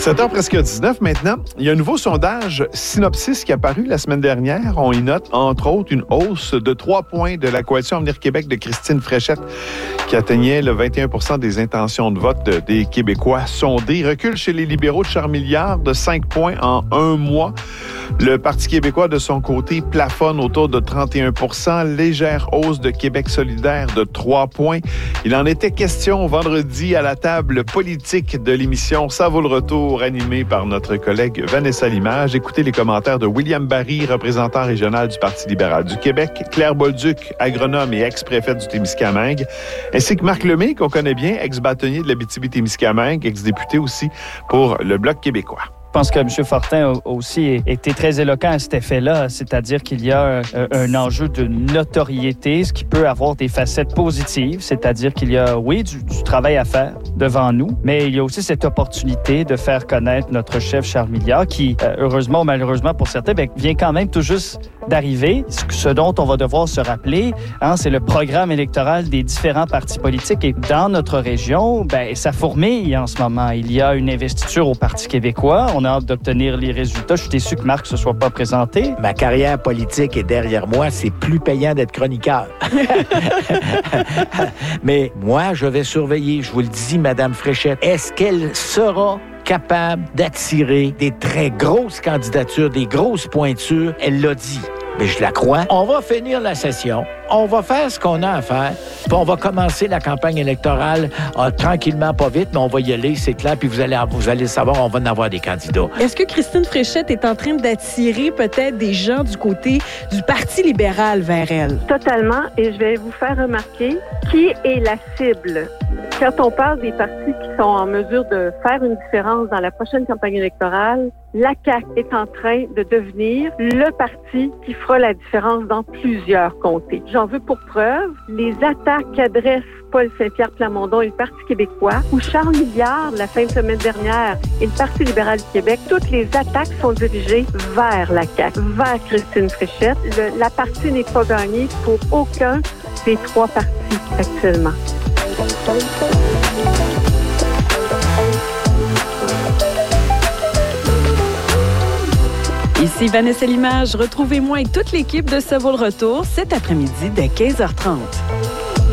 7h presque 19 maintenant. Il y a un nouveau sondage Synopsis qui est apparu la semaine dernière. On y note, entre autres, une hausse de 3 points de la Coalition Avenir Québec de Christine Fréchette qui atteignait le 21 % des intentions de vote des Québécois sondés. Recul chez les libéraux de Charles Milliard de 5 points en un mois. Le Parti québécois, de son côté, plafonne autour de 31 %. Légère hausse de Québec solidaire de 3 points. Il en était question vendredi à la table politique de l'émission Ça vaut le retour, animée par notre collègue Vanessa Limage. Écoutez les commentaires de William Barry, représentant régional du Parti libéral du Québec, Claire Bolduc, agronome et ex-préfète du Témiscamingue, ainsi que Marc Lemay, qu'on connaît bien, ex-bâtonnier de l'Abitibi-Témiscamingue, ex-député aussi pour le Bloc québécois. Je pense que M. Fortin a aussi été très éloquent à cet effet-là, c'est-à-dire qu'il y a un enjeu de notoriété, ce qui peut avoir des facettes positives, c'est-à-dire qu'il y a, oui, du travail à faire devant nous, mais il y a aussi cette opportunité de faire connaître notre chef Charles Milliard, qui, heureusement ou malheureusement pour certains, vient quand même tout juste d'arriver. Ce dont on va devoir se rappeler, c'est le programme électoral des différents partis politiques. Et dans notre région, ça fourmille en ce moment. Il y a une investiture au Parti québécois. On a hâte d'obtenir les résultats. Je suis déçu que Marc ne se soit pas présenté. Ma carrière politique est derrière moi. C'est plus payant d'être chroniqueur. Mais moi, je vais surveiller. Je vous le dis, Mme Fréchette. Est-ce qu'elle sera capable d'attirer des très grosses candidatures, des grosses pointures? Elle l'a dit. Mais je la crois. On va finir la session. On va faire ce qu'on a à faire. Puis on va commencer la campagne électorale tranquillement, pas vite, mais on va y aller, c'est clair. Puis vous allez savoir, on va en avoir des candidats. Est-ce que Christine Fréchette est en train d'attirer peut-être des gens du côté du Parti libéral vers elle? Totalement. Et je vais vous faire remarquer qui est la cible. Quand on parle des partis qui sont en mesure de faire une différence dans la prochaine campagne électorale, la CAQ est en train de devenir le parti qui fera la différence dans plusieurs comtés. J'en veux pour preuve les attaques qu'adresse Paul Saint-Pierre Plamondon et le Parti québécois, ou Charles Milliard, la fin de semaine dernière, et le Parti libéral du Québec. Toutes les attaques sont dirigées vers la CAQ, vers Christine Fréchette. La partie n'est pas gagnée pour aucun des trois partis actuellement. Ici Vanessa Limage. Retrouvez-moi et toute l'équipe de Ça vaut le retour cet après-midi dès 15h30.